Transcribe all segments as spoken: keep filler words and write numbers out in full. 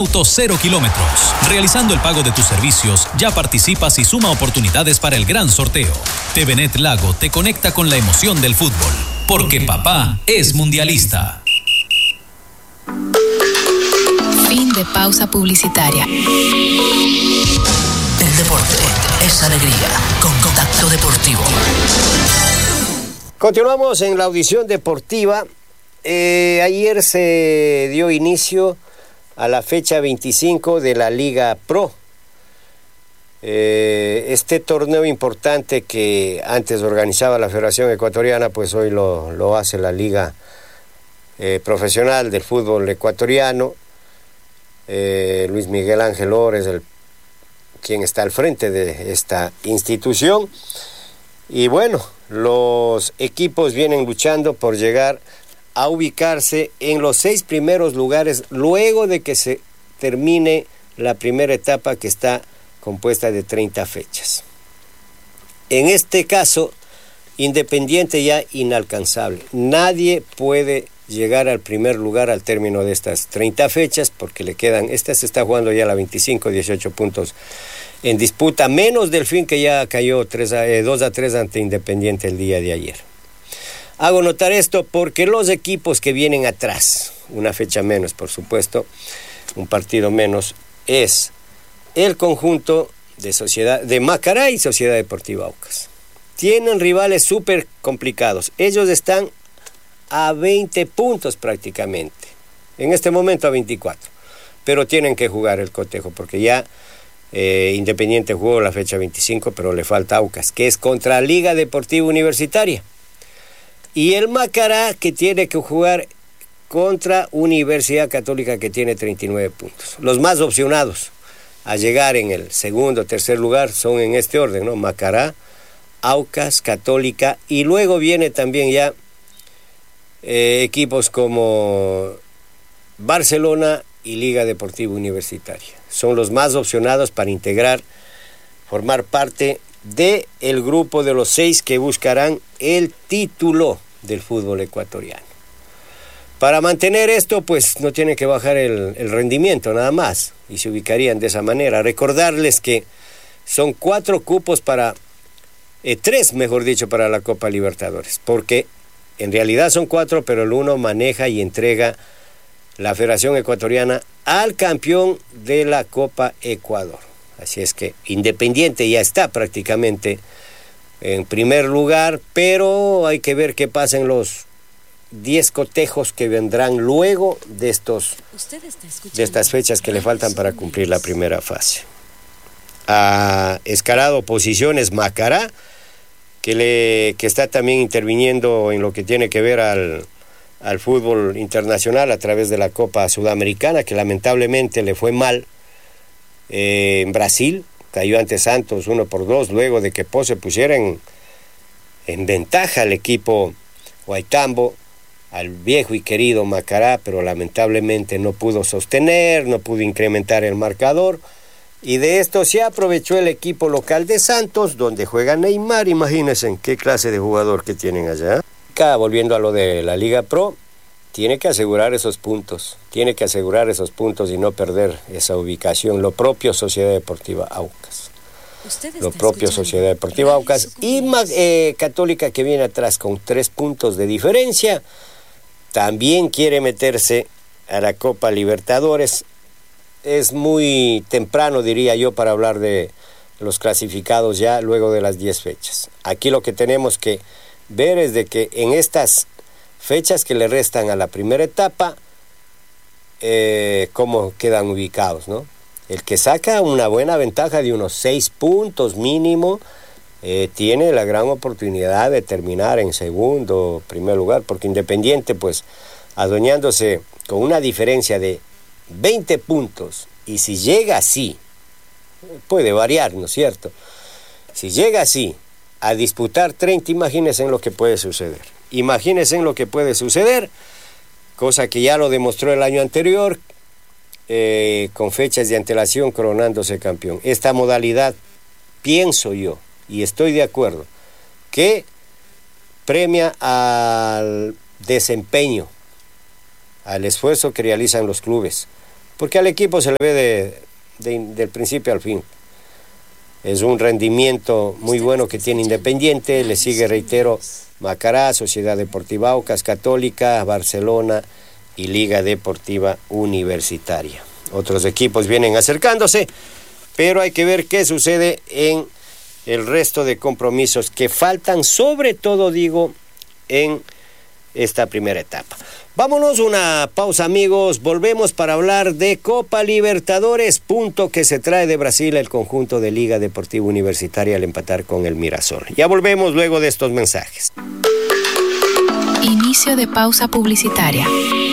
punto cero kilómetros. Realizando el pago de tus servicios, ya participas y suma oportunidades para el gran sorteo. TVNet Lago te conecta con la emoción del fútbol, porque papá es mundialista. Fin de pausa publicitaria. El deporte es alegría, con Contacto Deportivo. Continuamos en la audición deportiva. Eh, ayer se dio inicio a la fecha veinticinco de la Liga Pro. Eh, este torneo importante que antes organizaba la Federación Ecuatoriana, pues hoy lo, lo hace la Liga eh, Profesional del Fútbol Ecuatoriano. Eh, Luis Miguel Ángel Ores, el, quien está al frente de esta institución. Y bueno, los equipos vienen luchando por llegar a ubicarse en los seis primeros lugares luego de que se termine la primera etapa, que está compuesta de treinta fechas. En este caso, Independiente ya inalcanzable. Nadie puede llegar al primer lugar al término de estas treinta fechas, porque le quedan, esta se está jugando ya la veinticinco, dieciocho puntos en disputa, menos Delfín, que ya cayó dos a tres ante Independiente el día de ayer. Hago notar esto porque los equipos que vienen atrás, una fecha menos por supuesto, un partido menos, es el conjunto de Sociedad de Macará y Sociedad Deportiva Aucas. Tienen rivales súper complicados. Ellos están a veinte puntos prácticamente. En este momento a veinticuatro. Pero tienen que jugar el cotejo, porque ya eh, Independiente jugó la fecha veinticinco, pero le falta Aucas, que es contra Liga Deportiva Universitaria. Y el Macará, que tiene que jugar contra Universidad Católica, que tiene treinta y nueve puntos. Los más opcionados a llegar en el segundo o tercer lugar son en este orden, ¿no? Macará, Aucas, Católica, y luego viene también ya eh, equipos como Barcelona y Liga Deportiva Universitaria. Son los más opcionados para integrar, formar parte de el grupo de los seis que buscarán el título del fútbol ecuatoriano. Para mantener esto, pues no tienen que bajar el, el rendimiento nada más, y se ubicarían de esa manera. Recordarles que son cuatro cupos para, eh, tres mejor dicho, para la Copa Libertadores, porque en realidad son cuatro, pero el uno maneja y entrega la Federación Ecuatoriana al campeón de la Copa Ecuador. Así es que Independiente ya está prácticamente en primer lugar, pero hay que ver qué pasa en los diez cotejos que vendrán luego de estos de estas fechas que le faltan para cumplir la primera fase. Ha escalado posiciones Macará, que le que está también interviniendo en lo que tiene que ver al al fútbol internacional a través de la Copa Sudamericana, que lamentablemente le fue mal eh, en Brasil. Cayó ante Santos uno por dos, luego de que Pose pusiera en, en ventaja al equipo Huaytambo, al viejo y querido Macará, pero lamentablemente no pudo sostener, no pudo incrementar el marcador, y de esto se aprovechó el equipo local de Santos, donde juega Neymar. Imagínense qué clase de jugador que tienen allá. Acá, volviendo a lo de la Liga Pro, tiene que asegurar esos puntos, tiene que asegurar esos puntos y no perder esa ubicación. Lo propio Sociedad Deportiva Aucas. Lo propio Sociedad Deportiva Aucas y eh, Católica, que viene atrás con tres puntos de diferencia, también quiere meterse a la Copa Libertadores. Es muy temprano, diría yo, para hablar de los clasificados ya luego de las diez fechas. Aquí lo que tenemos que ver es de que en estas fechas que le restan a la primera etapa, eh, cómo quedan ubicados, ¿no? El que saca una buena ventaja de unos seis puntos mínimo, eh, tiene la gran oportunidad de terminar en segundo o primer lugar, porque Independiente, pues, adueñándose con una diferencia de veinte puntos, y si llega así, puede variar, ¿no es cierto? Si llega así a disputar treinta, imagínense en lo que puede suceder. Imagínense en lo que puede suceder, cosa que ya lo demostró el año anterior, eh, con fechas de antelación coronándose campeón. Esta modalidad, pienso yo, y estoy de acuerdo, que premia al desempeño, al esfuerzo que realizan los clubes, porque al equipo se le ve de, de, del principio al fin. Es un rendimiento muy bueno que tiene Independiente, le sigue, reitero, Macará, Sociedad Deportiva Aucas, Católica, Barcelona y Liga Deportiva Universitaria. Otros equipos vienen acercándose, pero hay que ver qué sucede en el resto de compromisos que faltan, sobre todo, digo, en esta primera etapa. Vámonos una pausa, amigos. Volvemos para hablar de Copa Libertadores, punto que se trae de Brasil el conjunto de Liga Deportiva Universitaria al empatar con el Mirasol. Ya volvemos luego de estos mensajes. Inicio de pausa publicitaria.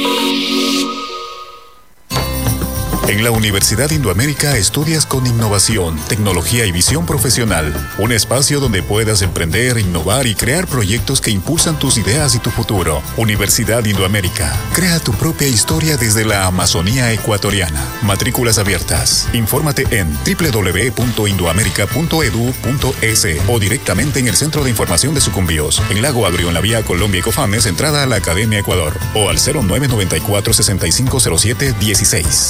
En la Universidad Indoamérica estudias con innovación, tecnología y visión profesional. Un espacio donde puedas emprender, innovar y crear proyectos que impulsan tus ideas y tu futuro. Universidad Indoamérica. Crea tu propia historia desde la Amazonía ecuatoriana. Matrículas abiertas. Infórmate en doble u doble u doble u punto indoamerica punto e d u punto e s o directamente en el Centro de Información de Sucumbíos, en Lago Agrio, en la vía Colombia y Cofames, entrada a la Academia Ecuador, o al cero nueve nueve cuatro, seis cinco cero siete, dieciséis.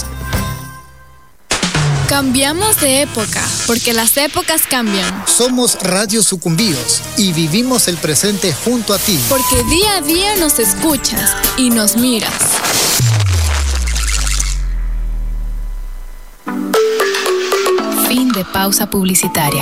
Cambiamos de época, porque las épocas cambian. Somos Radio Sucumbíos y vivimos el presente junto a ti. Porque día a día nos escuchas y nos miras. Fin de pausa publicitaria.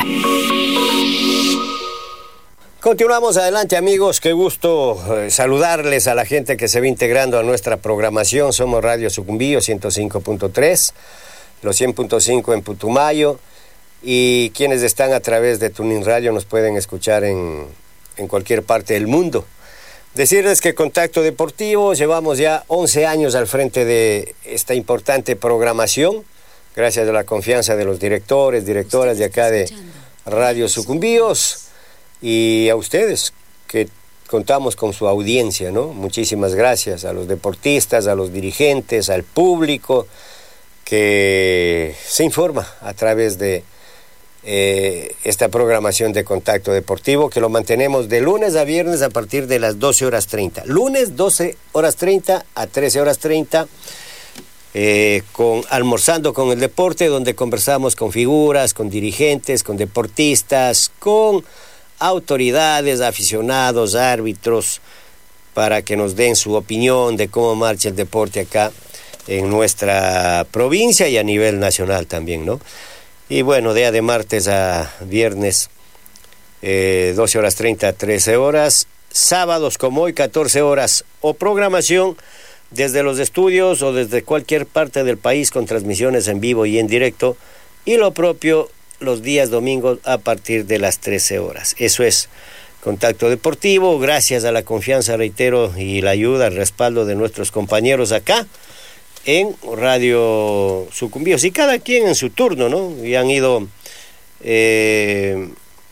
Continuamos adelante, amigos. Qué gusto eh, saludarles a la gente que se va integrando a nuestra programación. Somos Radio Sucumbíos ciento cinco punto tres. Los cien punto cinco en Putumayo, y quienes están a través de Tunin Radio nos pueden escuchar en, en cualquier parte del mundo. Decirles que Contacto Deportivo llevamos ya once años al frente de esta importante programación, gracias a la confianza de los directores, directoras de acá de Radio Sucumbíos, y a ustedes que contamos con su audiencia, ¿no? Muchísimas gracias a los deportistas, a los dirigentes, al público que se informa a través de eh, esta programación de Contacto Deportivo, que lo mantenemos de lunes a viernes a partir de las doce horas treinta. Lunes doce horas treinta a trece horas treinta, eh, con Almorzando con el Deporte, donde conversamos con figuras, con dirigentes, con deportistas, con autoridades, aficionados, árbitros, para que nos den su opinión de cómo marcha el deporte acá en nuestra provincia y a nivel nacional también, ¿no? Y bueno, día de martes a viernes, eh, doce horas treinta a trece horas, sábados como hoy, catorce horas, o programación desde los estudios o desde cualquier parte del país con transmisiones en vivo y en directo, y lo propio los días domingos a partir de las trece horas. Eso es Contacto Deportivo, gracias a la confianza, reitero, y la ayuda, el respaldo de nuestros compañeros acá en Radio Sucumbíos, y cada quien en su turno, ¿no? Y han ido eh,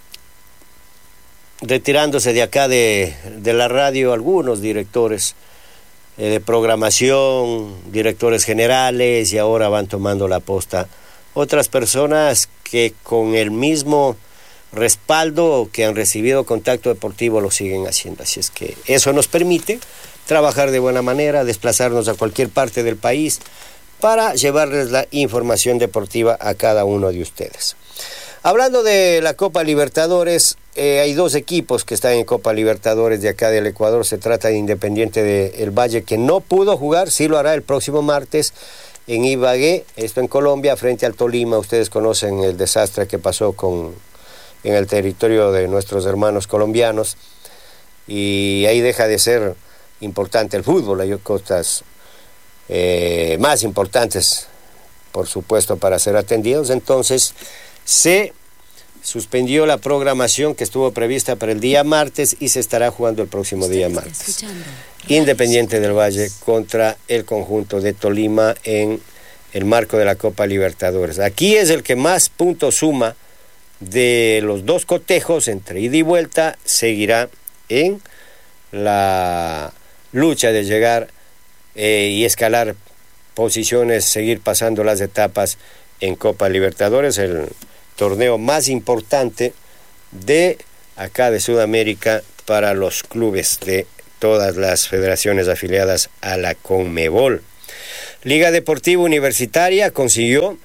retirándose de acá de, de la radio algunos directores eh, de programación, directores generales, y ahora van tomando la posta otras personas que con el mismo respaldo que han recibido Contacto Deportivo lo siguen haciendo. Así es que eso nos permite trabajar de buena manera, desplazarnos a cualquier parte del país para llevarles la información deportiva a cada uno de ustedes. Hablando de la Copa Libertadores, eh, hay dos equipos que están en Copa Libertadores de acá del Ecuador. Se trata de Independiente del Valle, que no pudo jugar, sí lo hará el próximo martes en Ibagué, esto en Colombia, frente al Tolima. Ustedes conocen el desastre que pasó con, en el territorio de nuestros hermanos colombianos, y ahí deja de ser importante el fútbol. Hay cosas eh, más importantes, por supuesto, para ser atendidos. Entonces se suspendió la programación que estuvo prevista para el día martes y se estará jugando el próximo día martes. Independiente del Valle contra el conjunto de Tolima en el marco de la Copa Libertadores. Aquí es el que más puntos suma de los dos cotejos entre ida y vuelta. Seguirá en la lucha de llegar eh, y escalar posiciones, seguir pasando las etapas en Copa Libertadores, el torneo más importante de acá de Sudamérica para los clubes de todas las federaciones afiliadas a la CONMEBOL. Liga Deportiva Universitaria consiguió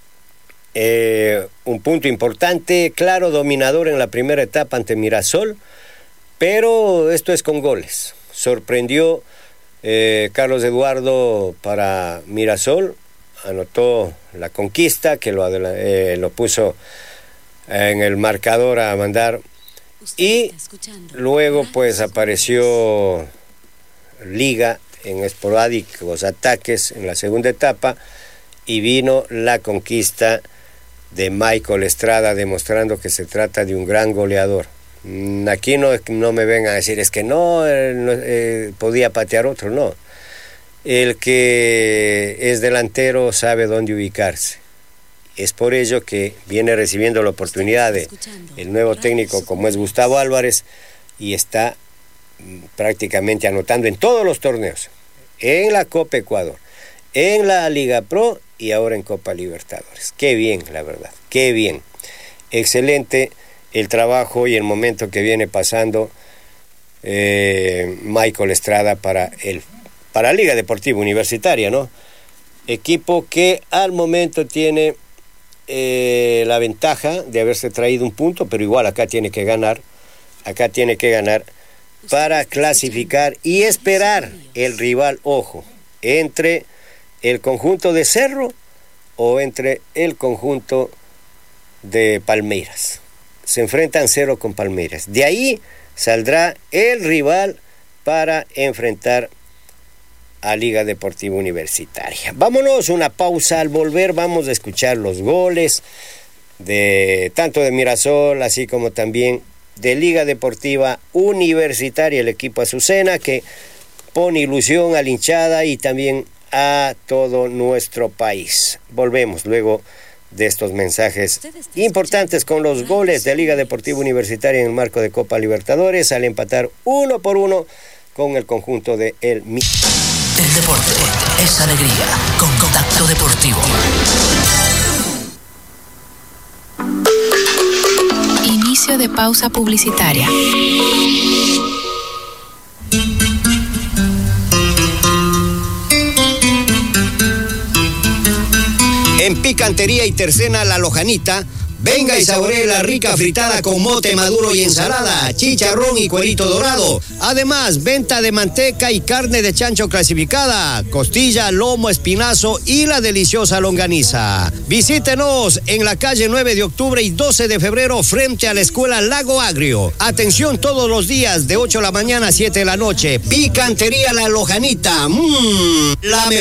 eh, un punto importante, claro, dominador en la primera etapa ante Mirasol, pero esto es con goles. Sorprendió eh, Carlos Eduardo para Mirasol, anotó la conquista, que lo, eh, lo puso en el marcador a mandar, y luego pues apareció Liga en esporádicos ataques en la segunda etapa y vino la conquista de Michael Estrada, demostrando que se trata de un gran goleador. Aquí no, no me vengan a decir es que no, no eh, podía patear otro, no. El que es delantero sabe dónde ubicarse. Es por ello que viene recibiendo la oportunidad de el nuevo técnico como es Gustavo Álvarez y está prácticamente anotando en todos los torneos, en la Copa Ecuador, en la Liga Pro y ahora en Copa Libertadores. Qué bien, la verdad, qué bien. Excelente el trabajo y el momento que viene pasando eh, Michael Estrada para el para Liga Deportiva Universitaria, ¿no? Equipo que al momento tiene eh, la ventaja de haberse traído un punto, pero igual acá tiene que ganar, acá tiene que ganar para clasificar y esperar el rival, ojo, entre el conjunto de Cerro o entre el conjunto de Palmeiras. Se enfrentan Cerro con Palmeiras. De ahí saldrá el rival para enfrentar a Liga Deportiva Universitaria. Vámonos, una pausa. Al volver vamos a escuchar los goles de tanto de Mirasol así como también de Liga Deportiva Universitaria, el equipo Azucena, que pone ilusión a la hinchada y también a todo nuestro país. Volvemos luego de estos mensajes importantes con los goles de Liga Deportiva Universitaria en el marco de Copa Libertadores al empatar uno por uno con el conjunto de El Mi. El deporte es alegría con Contacto Deportivo. Inicio de pausa publicitaria. En Picantería y Tercena La Lojanita, venga y saboree la rica fritada con mote maduro y ensalada, chicharrón y cuerito dorado. Además, venta de manteca y carne de chancho clasificada, costilla, lomo, espinazo y la deliciosa longaniza. Visítenos en la calle nueve de octubre y doce de febrero frente a la escuela Lago Agrio. Atención todos los días de ocho de la mañana a siete de la noche. Picantería La Lojanita. Mmm, la mejor.